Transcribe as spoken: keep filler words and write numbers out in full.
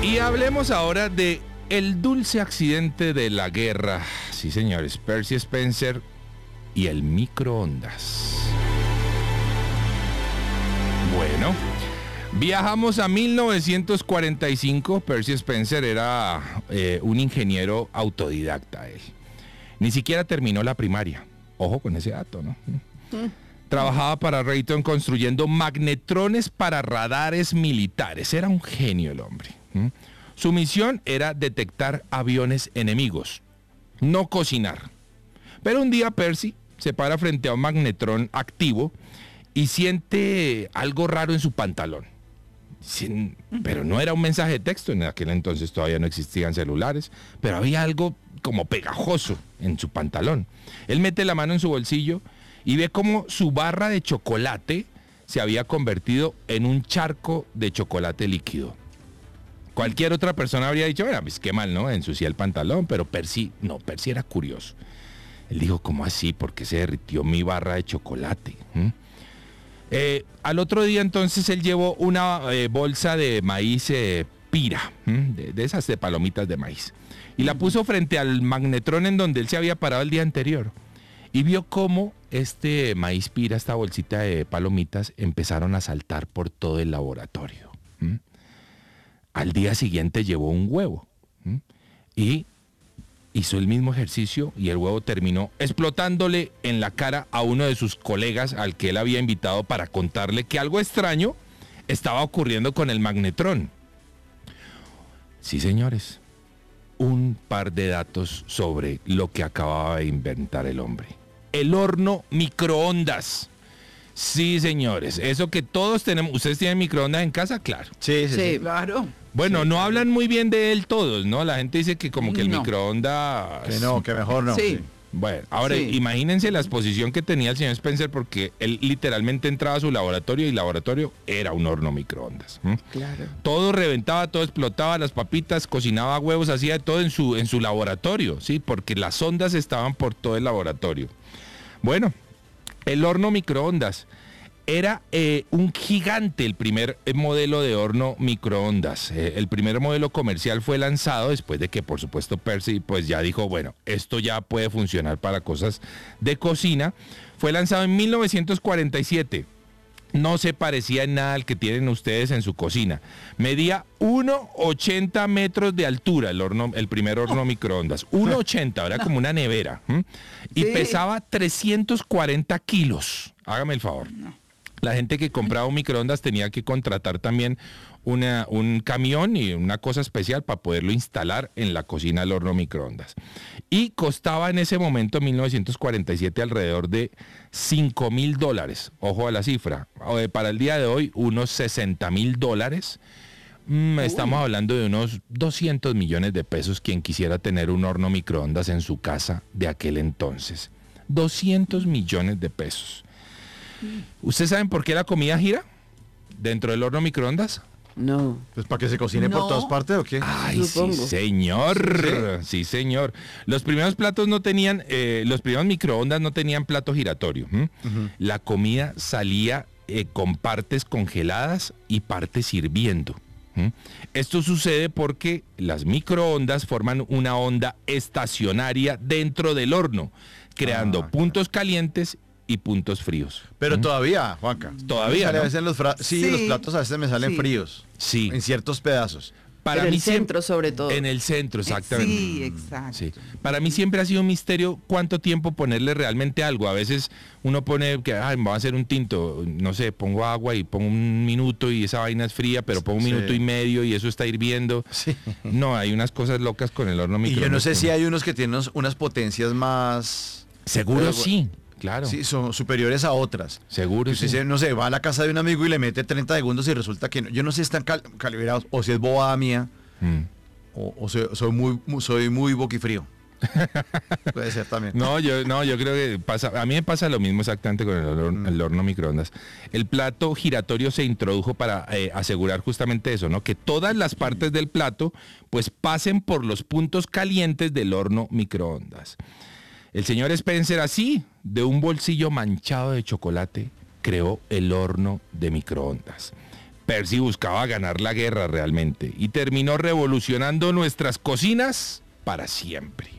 Y hablemos ahora de el dulce accidente de la guerra. Sí, señores, Percy Spencer y el microondas. Bueno, viajamos a mil novecientos cuarenta y cinco. Percy Spencer era eh, un ingeniero autodidacta. Él ni siquiera terminó la primaria. Ojo con ese dato, ¿no? Mm. Trabajaba para Raytheon construyendo magnetrones para radares militares. Era un genio el hombre. ¿Mm? Su misión era detectar aviones enemigos, no cocinar. Pero un día Percy se para frente a un magnetrón activo y siente algo raro en su pantalón. Sin, pero no era un mensaje de texto, en aquel entonces todavía no existían celulares, pero había algo como pegajoso en su pantalón. Él mete la mano en su bolsillo y ve cómo su barra de chocolate se había convertido en un charco de chocolate líquido. Cualquier otra persona habría dicho, bueno, pues qué mal, ¿no? Ensucié el pantalón, pero Percy, no, Percy era curioso. Él dijo, ¿cómo así? ¿Por qué se derritió mi barra de chocolate? ¿Mm? Eh, al otro día entonces él llevó una eh, bolsa de maíz eh, pira, de, de esas de palomitas de maíz, y la puso frente al magnetrón en donde él se había parado el día anterior, y vio cómo este maíz pira, esta bolsita de palomitas, empezaron a saltar por todo el laboratorio. ¿Mm? Al día siguiente llevó un huevo, ¿Mm? y hizo el mismo ejercicio y el huevo terminó explotándole en la cara a uno de sus colegas al que él había invitado para contarle que algo extraño estaba ocurriendo con el magnetrón. Sí, señores, un par de datos sobre lo que acababa de inventar el hombre. El horno microondas. Sí, señores, eso que todos tenemos. ¿Ustedes tienen microondas en casa? Claro. Sí, sí, sí. Sí, claro. Bueno, Sí, no claro. hablan muy bien de él todos, ¿no? La gente dice que como que el No. microondas... Que no, que mejor no. Sí. Bueno, ahora Sí. imagínense la exposición que tenía el señor Spencer, porque él literalmente entraba a su laboratorio y el laboratorio era un horno microondas. ¿Mm? Claro. Todo reventaba, todo explotaba, las papitas, cocinaba huevos, hacía de todo en su, en su laboratorio, ¿sí? Porque las ondas estaban por todo el laboratorio. Bueno, el horno microondas era eh, un gigante, el primer modelo de horno microondas. Eh, el primer modelo comercial fue lanzado después de que, por supuesto, Percy pues ya dijo, bueno, esto ya puede funcionar para cosas de cocina. Fue lanzado en mil novecientos cuarenta y siete. No se parecía en nada al que tienen ustedes en su cocina. Medía uno coma ochenta metros de altura el horno, el primer horno microondas. uno coma ochenta, era como una nevera. ¿m? Y Sí. pesaba trescientos cuarenta kilos. Hágame el favor. La gente que compraba un microondas tenía que contratar también una, un camión y una cosa especial para poderlo instalar en la cocina del horno microondas. Y costaba en ese momento, en mil novecientos cuarenta y siete, alrededor de cinco mil dólares. Ojo a la cifra. Eh, Para el día de hoy, unos sesenta mil dólares. Mm, estamos hablando de unos doscientos millones de pesos quien quisiera tener un horno microondas en su casa de aquel entonces. doscientos millones de pesos. ¿Ustedes saben por qué la comida gira dentro del horno microondas? No. Pues para que se cocine No. por todas partes o qué. Ay, Supongo. sí, señor. Sí, señor. Los primeros platos no tenían, eh, los primeros microondas no tenían plato giratorio. ¿m? Ujú. La comida salía eh, con partes congeladas y partes hirviendo. ¿m? Esto sucede porque las microondas forman una onda estacionaria dentro del horno, creando Ah, puntos calientes y puntos fríos. Pero ¿m? todavía, Juanca. Todavía, Me sale ¿no? a veces los fra- sí, Sí. los platos a veces me salen Sí. fríos. Sí. En ciertos pedazos. Para Pero mí el siempre- centro, sobre todo. En el centro, exactamente. Sí, exacto. Sí. Para mí siempre ha sido un misterio cuánto tiempo ponerle realmente algo. A veces uno pone que, ay, me va a hacer un tinto, no sé, pongo agua y pongo un minuto y esa vaina es fría, pero pongo un Sí. minuto y medio y eso está hirviendo. Sí. No, hay unas cosas locas con el horno Y microondas. yo no sé si hay unos que tienen unos- unas potencias más... Seguro Pero, sí, claro. Sí, son superiores a otras. Seguro Que usted sí. se- no sé, va a la casa de un amigo y le mete treinta segundos y resulta que no. Yo no sé si están cal- calibrados o si es bobada mía Mm. o, o soy, soy muy mu- soy muy boquifrío. Puede ser también. No, yo no, yo creo que pasa, a mí me pasa lo mismo exactamente con el horno, el horno microondas. El plato giratorio se introdujo para eh, asegurar justamente eso, ¿no? Que todas las partes del plato pues pasen por los puntos calientes del horno microondas. El señor Spencer, así, de un bolsillo manchado de chocolate, creó el horno de microondas. Percy buscaba ganar la guerra realmente y terminó revolucionando nuestras cocinas para siempre.